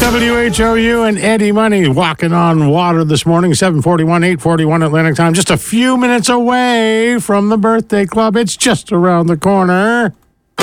WHOU and Eddie Money walking on water this morning, 7:41, 8:41 Atlantic time. Just a few minutes away from the birthday club. It's just around the corner.